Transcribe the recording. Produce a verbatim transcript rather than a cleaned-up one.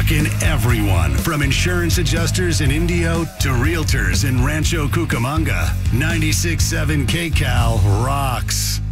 rocking everyone from insurance adjusters in Indio to realtors in Rancho Cucamonga. ninety-six point seven K Cal rocks.